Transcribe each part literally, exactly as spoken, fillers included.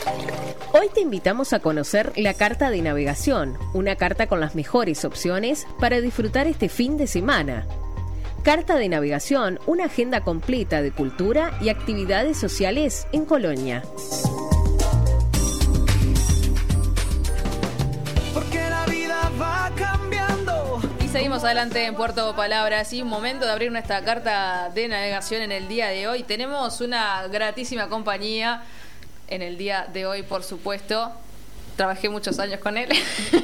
Hoy te invitamos a conocer la carta de navegación, una carta con las mejores opciones para disfrutar este fin de semana. Carta de navegación, una agenda completa de cultura y actividades sociales en Colonia. Porque la vida va cambiando. Y seguimos adelante en Puerto Palabras y un momento de abrir nuestra carta de navegación en el día de hoy. Tenemos una gratísima compañía en el día de hoy, por supuesto. Trabajé muchos años con él.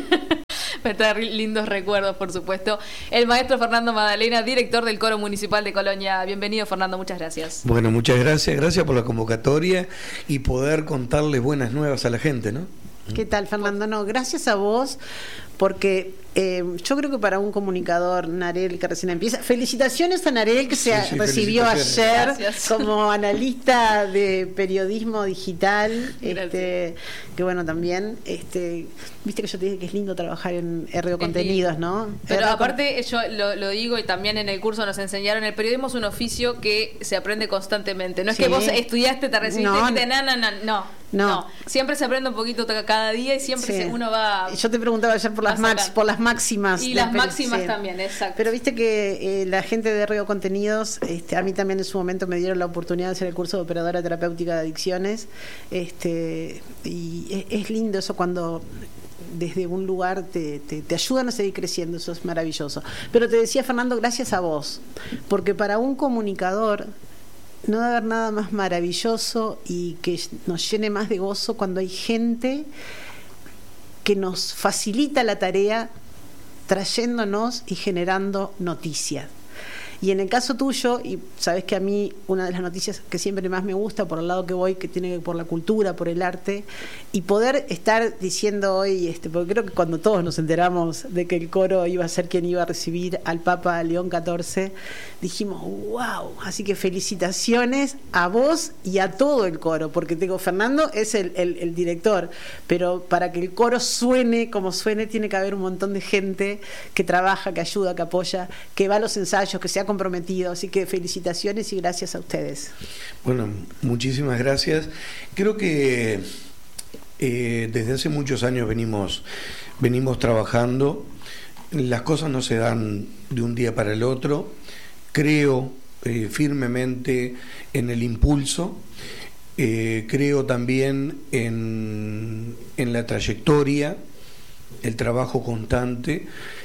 Me trae lindos recuerdos, por supuesto. El maestro Fernando Madalena, director del Coro Municipal de Colonia. Bienvenido, Fernando, muchas gracias. Bueno, muchas gracias. Gracias por la convocatoria y poder contarles buenas nuevas a la gente, ¿no? ¿Qué tal, Fernando? No, gracias a vos, porque eh, yo creo que para un comunicador, Narel, que recién empieza, felicitaciones a Narel, que se sí, sí, recibió ayer gracias. Como analista de periodismo digital, este, que bueno, también, este, viste que yo te dije que es lindo trabajar en R O Contenidos, ¿no? Pero R O aparte, yo lo, lo digo y también en el curso nos enseñaron, el periodismo es un oficio que se aprende constantemente, no es sí. que vos estudiaste, te recibiste no, y te na, na, na, no. No. no, siempre se aprende un poquito cada día y siempre sí. se, uno va. Yo te preguntaba ayer por las max, por las máximas. Y las máximas sí. también, exacto. Pero viste que eh, la gente de R O Contenidos, este, a mí también en su momento me dieron la oportunidad de hacer el curso de operadora terapéutica de adicciones. Este, y es, es lindo eso cuando desde un lugar te, te, te ayudan a seguir creciendo, eso es maravilloso. Pero te decía, Fernando, gracias a vos, porque para un comunicador no debe haber nada más maravilloso y que nos llene más de gozo cuando hay gente que nos facilita la tarea trayéndonos y generando noticias. Y en el caso tuyo, y sabes que a mí una de las noticias que siempre más me gusta, por el lado que voy, que tiene que ver por la cultura, por el arte, y poder estar diciendo hoy, este, porque creo que cuando todos nos enteramos de que el coro iba a ser quien iba a recibir al Papa León catorce, dijimos, wow, así que felicitaciones a vos y a todo el coro, porque tengo, Fernando es el, el, el director, pero para que el coro suene como suene, tiene que haber un montón de gente que trabaja, que ayuda, que apoya, que va a los ensayos, que se ha comprometido, así que felicitaciones y gracias a ustedes. Bueno, muchísimas gracias. Creo que eh, desde hace muchos años venimos, venimos trabajando, las cosas no se dan de un día para el otro, creo eh, firmemente en el impulso, eh, creo también en, en la trayectoria, el trabajo constante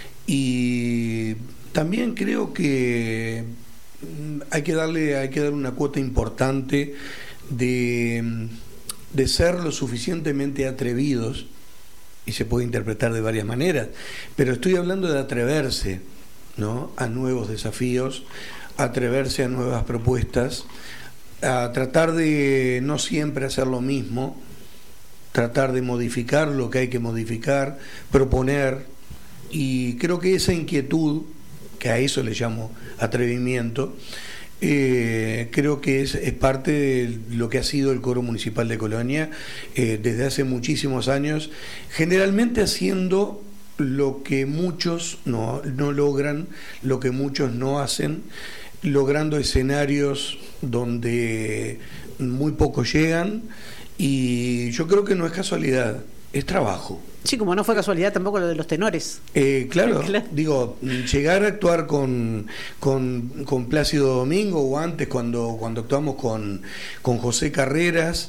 y también creo que hay que darle, hay que dar una cuota importante de, de ser lo suficientemente atrevidos, y se puede interpretar de varias maneras, pero estoy hablando de atreverse, ¿no?, a nuevos desafíos, atreverse a nuevas propuestas, a tratar de no siempre hacer lo mismo, tratar de modificar lo que hay que modificar, proponer, y creo que esa inquietud, que a eso le llamo atrevimiento, eh, creo que es, es parte de lo que ha sido el Coro Municipal de Colonia eh, desde hace muchísimos años, generalmente haciendo lo que muchos no, no logran, lo que muchos no hacen, logrando escenarios donde muy pocos llegan, y yo creo que no es casualidad, es trabajo. Sí, como no fue casualidad tampoco lo de los tenores. Eh, claro, claro, digo, llegar a actuar con, con, con Plácido Domingo, o antes cuando, cuando actuamos con, con José Carreras,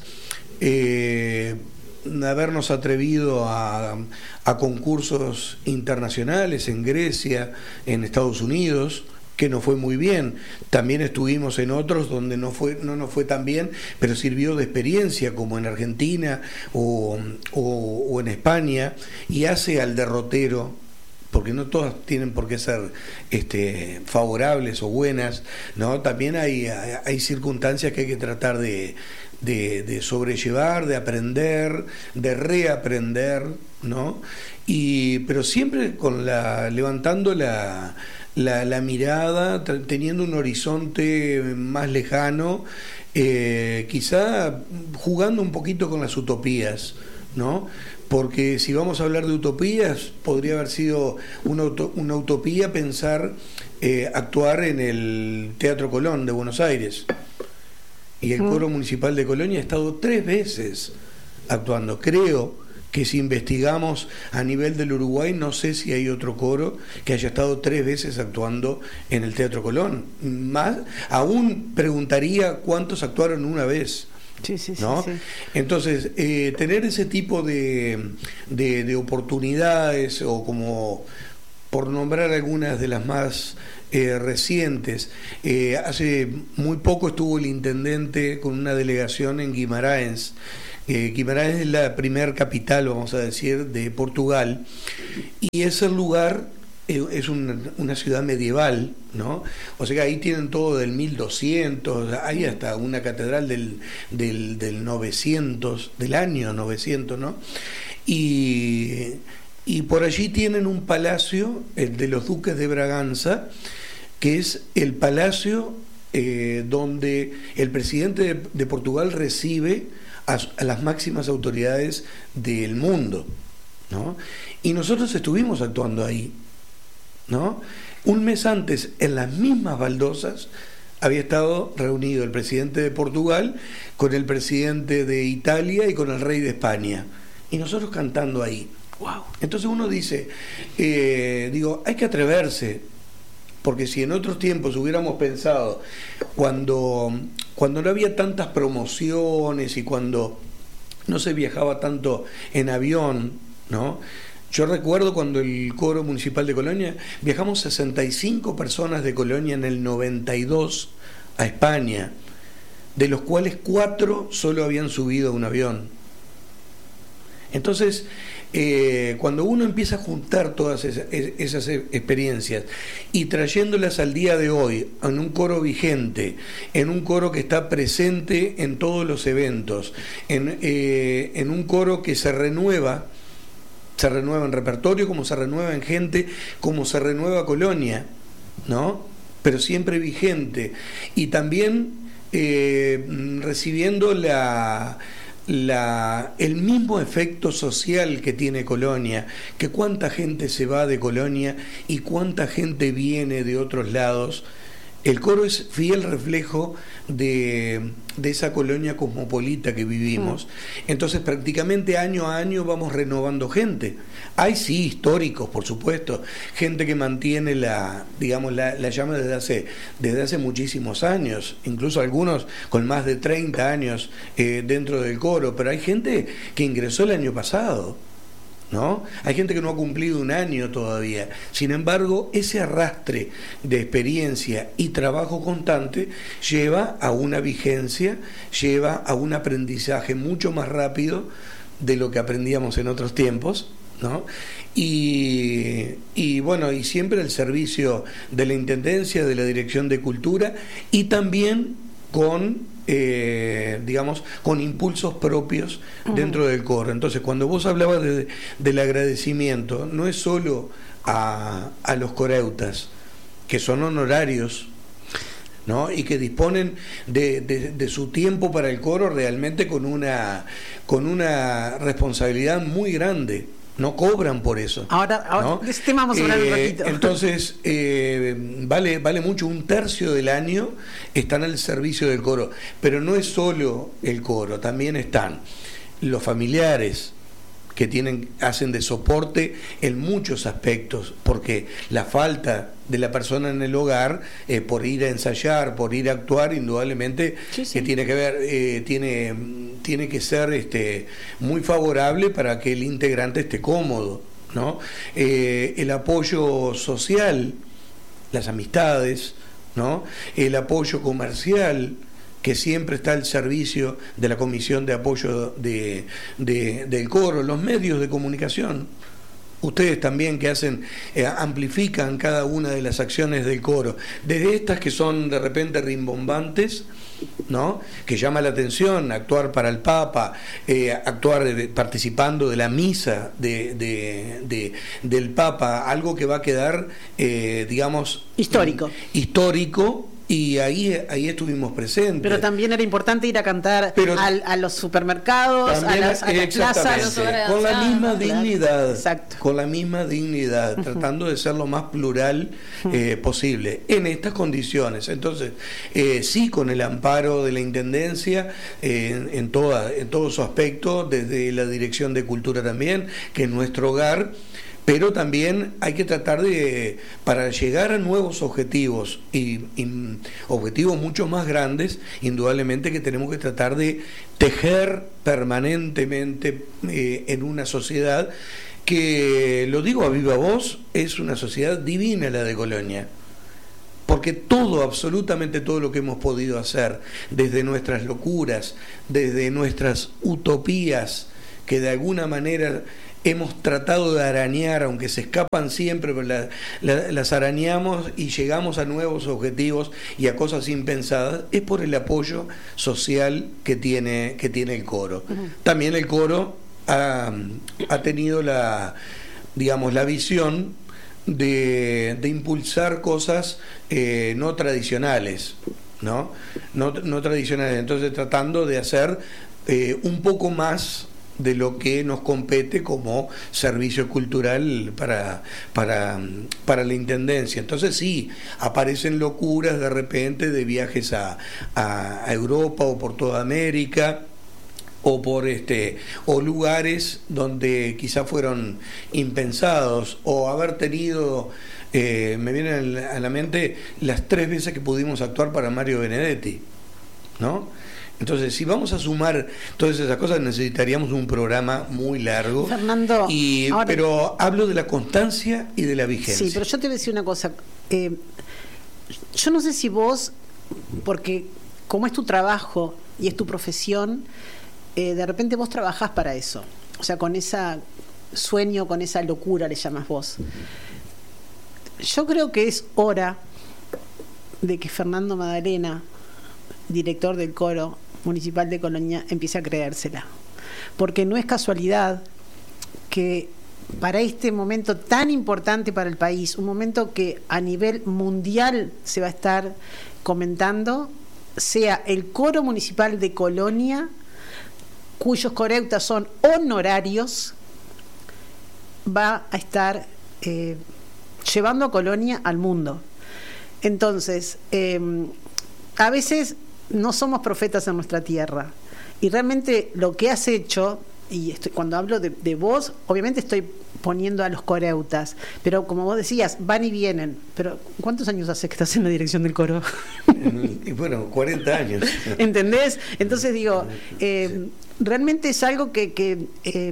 eh, habernos atrevido a, a concursos internacionales en Grecia, en Estados Unidos, que nos fue muy bien. También estuvimos en otros donde no fue no nos fue tan bien, pero sirvió de experiencia, como en Argentina o, o, o en España, y hace al derrotero, porque no todas tienen por qué ser este, favorables o buenas, ¿no? También hay, hay circunstancias que hay que tratar de, de, de sobrellevar, de aprender, de reaprender, ¿no? Y, pero siempre con la levantando la La, la mirada, teniendo un horizonte más lejano, eh, quizá jugando un poquito con las utopías, ¿no? Porque si vamos a hablar de utopías, podría haber sido una, una utopía pensar eh, actuar en el Teatro Colón de Buenos Aires. Y el Coro Municipal de Colonia ha estado tres veces actuando. Creo que si investigamos a nivel del Uruguay, no sé si hay otro coro que haya estado tres veces actuando en el Teatro Colón. Más, aún preguntaría cuántos actuaron una vez. Sí, sí, ¿no? sí, sí. Entonces, eh, tener ese tipo de, de, de oportunidades, o como por nombrar algunas de las más eh, recientes, eh, hace muy poco estuvo el intendente con una delegación en Guimarães. Eh, Guimarães es la primer capital, vamos a decir, de Portugal, y ese lugar eh, es una, una ciudad medieval, ¿no? O sea que ahí tienen todo del mil doscientos, hay hasta una catedral del, del, del novecientos, del año novecientos, ¿no? Y, y por allí tienen un palacio, el de los duques de Braganza, que es el palacio eh, donde el presidente de, de Portugal recibe A, a las máximas autoridades del mundo, ¿no? Y nosotros estuvimos actuando ahí, ¿no? Un mes antes, en las mismas baldosas, había estado reunido el presidente de Portugal con el presidente de Italia y con el rey de España, y nosotros cantando ahí. Wow. Entonces uno dice, eh, digo, hay que atreverse, porque si en otros tiempos hubiéramos pensado, cuando, cuando no había tantas promociones y cuando no se viajaba tanto en avión, ¿no? Yo recuerdo cuando el Coro Municipal de Colonia, viajamos sesenta y cinco personas de Colonia en el noventa y dos a España, de los cuales cuatro solo habían subido a un avión. Entonces, eh, cuando uno empieza a juntar todas esas, esas experiencias y trayéndolas al día de hoy en un coro vigente, en un coro que está presente en todos los eventos, en, eh, en un coro que se renueva, se renueva en repertorio, como se renueva en gente, como se renueva Colonia, ¿no? Pero siempre vigente, y también eh, recibiendo la... La, el mismo efecto social que tiene Colonia, que cuánta gente se va de Colonia y cuánta gente viene de otros lados. El coro es fiel reflejo de, de esa Colonia cosmopolita que vivimos. Entonces prácticamente año a año vamos renovando gente. Hay sí históricos, por supuesto, gente que mantiene la, digamos, la, la llama desde hace, desde hace muchísimos años, incluso algunos con más de treinta años eh, dentro del coro, pero hay gente que ingresó el año pasado, ¿no? Hay gente que no ha cumplido un año todavía. Sin embargo, ese arrastre de experiencia y trabajo constante lleva a una vigencia, lleva a un aprendizaje mucho más rápido de lo que aprendíamos en otros tiempos, ¿no? Y, y bueno, y siempre el servicio de la Intendencia, de la Dirección de Cultura, y también con Eh, digamos, con impulsos propios dentro del coro. Entonces, cuando vos hablabas de, del agradecimiento, no es solo a, a los coreutas, que son honorarios, ¿no? Y que disponen de, de, de su tiempo para el coro realmente con una, con una responsabilidad muy grande. No cobran por eso. Ahora, ahora ¿no? de ese tema vamos a hablar eh, un ratito. Entonces, eh, vale, vale mucho, un tercio del año están al servicio del coro. Pero no es solo el coro, también están los familiares que tienen, hacen de soporte en muchos aspectos, porque la falta de la persona en el hogar, eh, por ir a ensayar, por ir a actuar, indudablemente sí, sí. que tiene que ver, eh, tiene, tiene que ser este, muy favorable para que el integrante esté cómodo, ¿no? Eh, el apoyo social, las amistades, ¿no? El apoyo comercial, que siempre está al servicio de la Comisión de Apoyo de, de, del Coro, los medios de comunicación, ustedes también que hacen, eh, amplifican cada una de las acciones del coro, desde estas que son de repente rimbombantes, ¿no? Que llama la atención, actuar para el Papa, eh, actuar de, participando de la misa de, de, de, del Papa, algo que va a quedar, eh, digamos, histórico. histórico y ahí, ahí estuvimos presentes. Pero también era importante ir a cantar Pero, al, a los supermercados, a las, a las plazas. Con la misma Claro. dignidad. Exacto. Con la misma dignidad, tratando de ser lo más plural eh, posible, en estas condiciones. Entonces, eh, sí, con el amparo de la Intendencia, eh, en, en, toda, en todo su aspecto, desde la Dirección de Cultura también, que es nuestro hogar, pero también hay que tratar de, para llegar a nuevos objetivos y, y objetivos mucho más grandes, indudablemente que tenemos que tratar de tejer permanentemente eh, en una sociedad que, lo digo a viva voz, es una sociedad divina la de Colonia. Porque todo, absolutamente todo lo que hemos podido hacer, desde nuestras locuras, desde nuestras utopías, que de alguna manera hemos tratado de arañar, aunque se escapan siempre, pero la, la, las arañamos y llegamos a nuevos objetivos y a cosas impensadas, es por el apoyo social que tiene, que tiene el coro. Uh-huh. También el coro ha, ha tenido la, digamos, la visión de, de impulsar cosas eh, no tradicionales, ¿no? No, no tradicionales, entonces tratando de hacer eh, un poco más de lo que nos compete como servicio cultural para, para, para la Intendencia. Entonces sí, aparecen locuras de repente de viajes a, a, a Europa o por toda América, o por este o lugares donde quizá fueron impensados, o haber tenido, eh, me vienen a la mente las tres veces que pudimos actuar para Mario Benedetti, ¿no? Entonces, si vamos a sumar todas esas cosas, necesitaríamos un programa muy largo. Fernando, y, ahora, pero hablo de la constancia y de la vigencia. Sí, pero yo te voy a decir una cosa. Eh, yo no sé si vos, porque como es tu trabajo y es tu profesión, eh, de repente vos trabajás para eso. O sea, con ese sueño, con esa locura le llamas vos. Yo creo que es hora de que Fernando Madalena, director del Coro Municipal de Colonia, empiece a creérsela, porque no es casualidad que para este momento tan importante para el país, un momento que a nivel mundial se va a estar comentando, sea el Coro Municipal de Colonia, cuyos coreutas son honorarios, va a estar eh, llevando a Colonia al mundo. Entonces, eh, a veces no somos profetas en nuestra tierra, y realmente lo que has hecho, y estoy, cuando hablo de, de vos, obviamente estoy poniendo a los coreutas, pero como vos decías, van y vienen. Pero ¿cuántos años hace que estás en la dirección del coro? Y bueno, cuarenta años. ¿Entendés? Entonces digo, eh, realmente es algo que, que eh,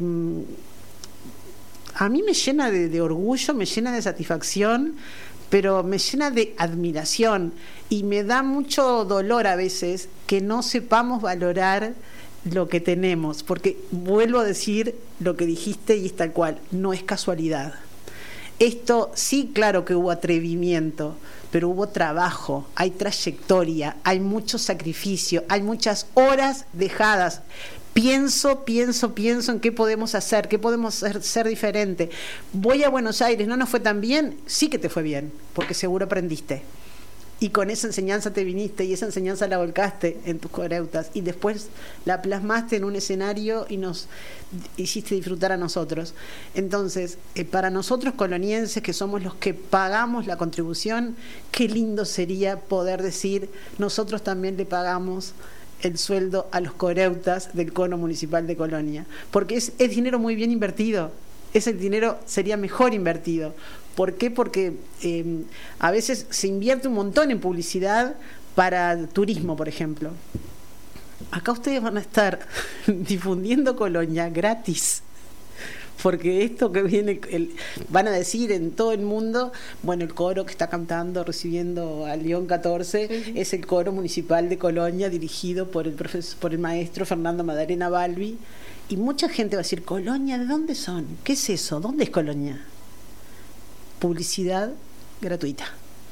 a mí me llena de, de orgullo, me llena de satisfacción, pero me llena de admiración, y me da mucho dolor a veces que no sepamos valorar lo que tenemos, porque vuelvo a decir lo que dijiste y es tal cual, no es casualidad. Esto sí, claro que hubo atrevimiento, pero hubo trabajo, hay trayectoria, hay mucho sacrificio, hay muchas horas dejadas. Pienso, pienso, pienso en qué podemos hacer, qué podemos hacer, ser diferente. Voy a Buenos Aires, ¿no nos fue tan bien? Sí que te fue bien, porque seguro aprendiste. Y con esa enseñanza te viniste, y esa enseñanza la volcaste en tus coreutas, y después la plasmaste en un escenario y nos hiciste disfrutar a nosotros. Entonces, eh, para nosotros colonienses, que somos los que pagamos la contribución, qué lindo sería poder decir, nosotros también le pagamos el sueldo a los coreutas del Coro Municipal de Colonia, porque es, es dinero muy bien invertido, ese dinero sería mejor invertido. ¿Por qué? Porque eh, a veces se invierte un montón en publicidad para turismo, por ejemplo. Acá ustedes van a estar difundiendo Colonia gratis, porque esto que viene, el, van a decir en todo el mundo, bueno, el coro que está cantando, recibiendo al León catorce, sí, sí. es el Coro Municipal de Colonia, dirigido por el profesor, por el maestro Fernando Madalena Balbi, y mucha gente va a decir, ¿Colonia? ¿De dónde son? ¿Qué es eso? ¿Dónde es Colonia? Publicidad gratuita.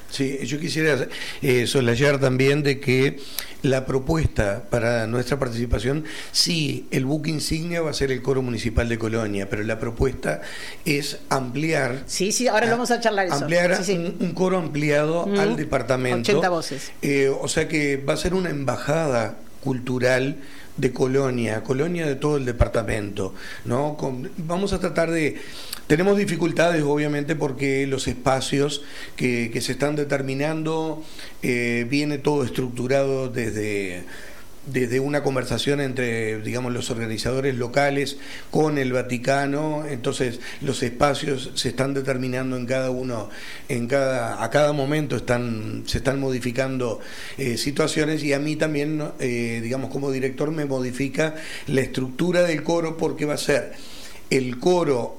Sí, yo quisiera eh, soslayar también de que la propuesta para nuestra participación, sí, el buque insignia va a ser el Coro Municipal de Colonia, pero la propuesta es ampliar. Sí, sí, ahora lo vamos a charlar eso. Ampliar sí, sí. Un, un coro ampliado mm, al departamento. ochenta voces. Eh, o sea que va a ser una embajada cultural de Colonia, Colonia de todo el departamento, ¿no? Con, vamos a tratar de... Tenemos dificultades, obviamente, porque los espacios que, que se están determinando, eh, viene todo estructurado desde... desde una conversación entre, digamos, los organizadores locales con el Vaticano. Entonces los espacios se están determinando en cada uno, en cada, a cada momento están, se están modificando eh, situaciones, y a mí también, eh, digamos, como director me modifica la estructura del coro, porque va a ser el coro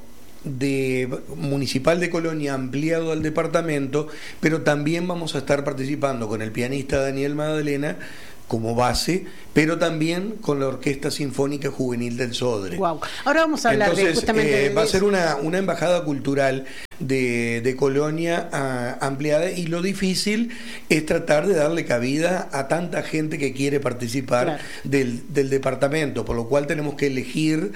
de municipal de Colonia ampliado al departamento, pero también vamos a estar participando con el pianista Daniel Magdalena como base, pero también con la Orquesta Sinfónica Juvenil del Sodre. Wow. Ahora vamos a hablar Entonces, de justamente eh, de va a eso. ser una, una embajada cultural de, de Colonia a, ampliada, y lo difícil es tratar de darle cabida a tanta gente que quiere participar, claro, del, del departamento, por lo cual tenemos que elegir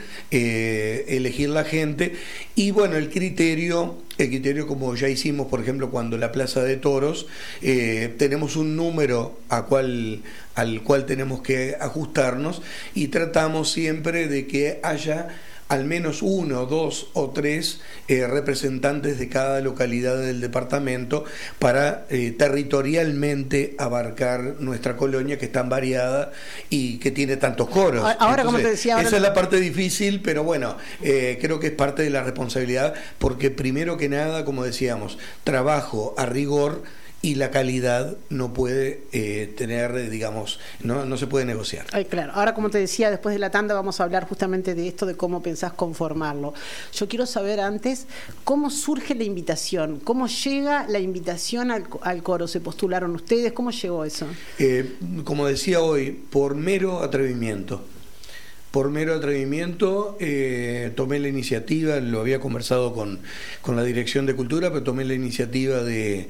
eh, elegir la gente, y bueno, el criterio el criterio como ya hicimos, por ejemplo, cuando la Plaza de Toros, eh, tenemos un número a cual, al cual tenemos que ajustarnos, y tratamos siempre de que haya al menos uno, dos o tres eh, representantes de cada localidad del departamento para eh, territorialmente abarcar nuestra Colonia, que es tan variada y que tiene tantos coros. Ahora, Entonces, como te decía, ahora... esa es la parte difícil, pero bueno, eh, creo que es parte de la responsabilidad, porque primero que nada, como decíamos, trabajo a rigor, y la calidad no puede eh, tener, digamos, no, no se puede negociar. Ay, claro. Ahora, como te decía, después de la tanda vamos a hablar justamente de esto, de cómo pensás conformarlo. Yo quiero saber antes cómo surge la invitación, cómo llega la invitación al, al coro. ¿Se postularon ustedes? ¿Cómo llegó eso? Eh, como decía hoy, por mero atrevimiento. Por mero atrevimiento eh, tomé la iniciativa, lo había conversado con, con la Dirección de Cultura, pero tomé la iniciativa de,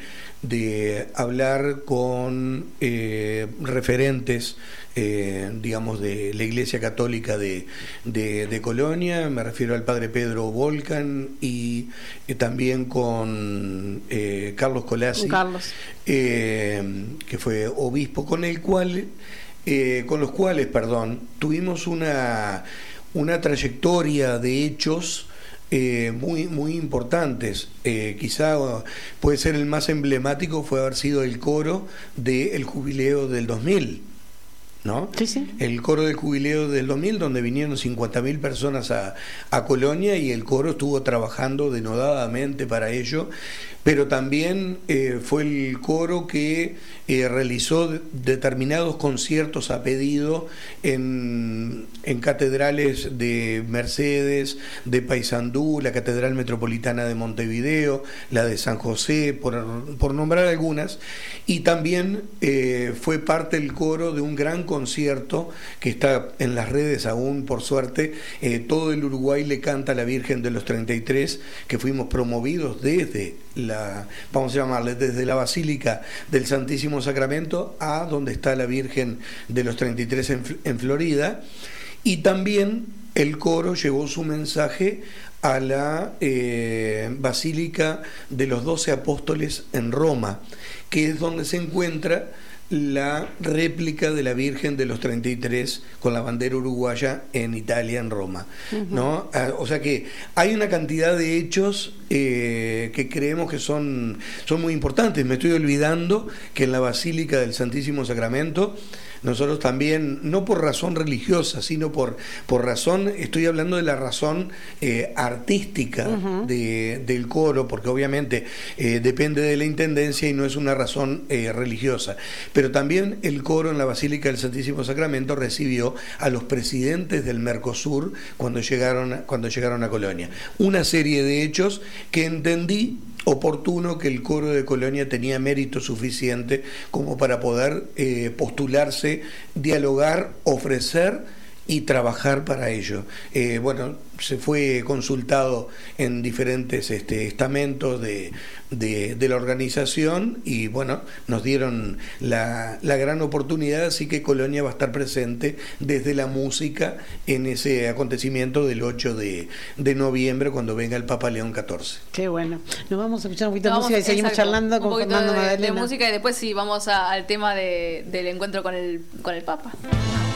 de hablar con eh, referentes, eh, digamos, de la Iglesia Católica de, de, de Colonia. Me refiero al Padre Pedro Volcan, y eh, también con eh, Carlos Colassi, Carlos. Eh, que fue obispo, con el cual... Eh, con los cuales, perdón, tuvimos una, una trayectoria de hechos eh, muy, muy importantes. Eh, quizá puede ser el más emblemático, fue haber sido el coro del jubileo del dos mil, ¿no? Sí, sí. El coro del jubileo del dos mil, donde vinieron cincuenta mil personas a, a Colonia, y el coro estuvo trabajando denodadamente para ello, pero también eh, fue el coro que eh, realizó de, determinados conciertos a pedido en, en catedrales de Mercedes, de Paysandú, la Catedral Metropolitana de Montevideo, la de San José, por, por nombrar algunas, y también eh, fue parte del coro de un gran concierto que está en las redes aún, por suerte. Eh, todo el Uruguay le canta a la Virgen de los treinta y tres, que fuimos promovidos desde la, vamos a llamarle, desde la Basílica del Santísimo Sacramento a donde está la Virgen de los treinta y tres en, en Florida. Y también el coro llevó su mensaje a la eh, Basílica de los Doce Apóstoles en Roma, que es donde se encuentra la réplica de la Virgen de los treinta y tres con la bandera uruguaya en Italia, en Roma, uh-huh. ¿no? O sea que hay una cantidad de hechos eh, que creemos que son, son muy importantes. Me estoy olvidando que en la Basílica del Santísimo Sacramento nosotros también, no por razón religiosa, sino por, por razón, estoy hablando de la razón eh, artística uh-huh. de, del coro, porque obviamente eh, depende de la intendencia y no es una razón eh, religiosa. Pero también el coro en la Basílica del Santísimo Sacramento recibió a los presidentes del Mercosur cuando llegaron, cuando llegaron a Colonia. Una serie de hechos que entendí oportuno que el coro de Colonia tenía mérito suficiente como para poder eh, postularse, dialogar, ofrecer y trabajar para ello. Eh, bueno, se fue consultado en diferentes este, estamentos de, de, de la organización y bueno, nos dieron la, la gran oportunidad, así que Colonia va a estar presente desde la música en ese acontecimiento del ocho de noviembre cuando venga el Papa León catorce. Qué bueno. Nos vamos a escuchar un poquito de Vamos, música y seguimos exacto, charlando un con poquito Fernando de, Magdalena. de música y después sí vamos a- al tema de, del encuentro con el, con el Papa.